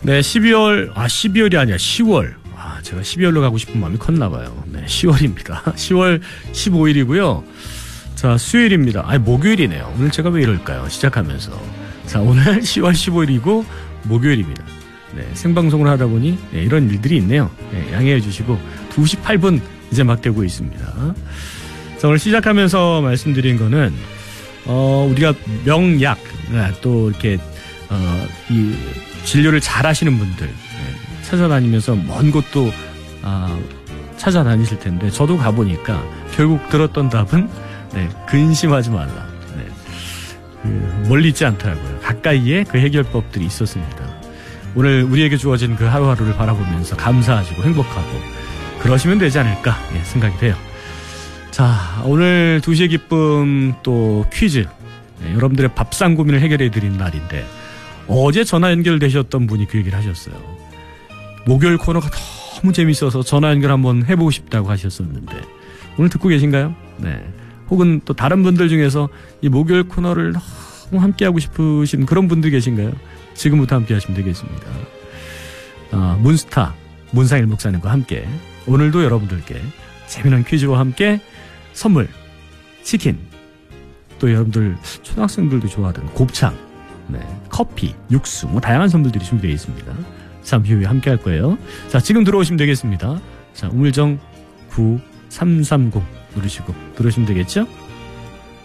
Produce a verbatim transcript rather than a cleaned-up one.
네, 십이월, 아, 십이월이 아니라 시월. 아, 제가 십이월로 가고 싶은 마음이 컸나 봐요. 네, 시월입니다. 시월 십오일이고요. 자, 수요일입니다. 아니, 목요일이네요. 오늘 제가 왜 이럴까요? 시작하면서. 자, 오늘 시월 십오일이고, 목요일입니다. 네, 생방송을 하다 보니, 네, 이런 일들이 있네요. 네, 양해해 주시고, 두 시 팔 분 이제 막 되고 있습니다. 자, 오늘 시작하면서 말씀드린 거는, 어, 우리가 명약, 네, 또 이렇게, 어, 이, 진료를 잘 하시는 분들, 네, 찾아다니면서 먼 곳도, 아, 찾아다니실 텐데, 저도 가보니까, 결국 들었던 답은, 네, 근심하지 말라. 네, 그, 멀리 있지 않더라고요. 가까이에 그 해결법들이 있었습니다. 오늘 우리에게 주어진 그 하루하루를 바라보면서 감사하시고 행복하고, 그러시면 되지 않을까, 예, 생각이 돼요. 자, 오늘 두 시의 기쁨 또 퀴즈. 네, 여러분들의 밥상 고민을 해결해드린 날인데, 어제 전화 연결되셨던 분이 그 얘기를 하셨어요. 목요일 코너가 너무 재밌어서 전화 연결 한번 해보고 싶다고 하셨었는데, 오늘 듣고 계신가요? 네. 혹은 또 다른 분들 중에서 이 목요일 코너를 너무 함께하고 싶으신 그런 분들 계신가요? 지금부터 함께하시면 되겠습니다. 아, 문스타 문상일 목사님과 함께 오늘도 여러분들께 재미난 퀴즈와 함께 선물, 치킨, 또 여러분들 초등학생들도 좋아하던 곱창, 네, 커피, 육수, 뭐 다양한 선물들이 준비되어 있습니다. 잠시 후에 함께 할 거예요. 자, 지금 들어오시면 되겠습니다. 자, 우물정 구삼삼공 누르시고 들어오시면 되겠죠?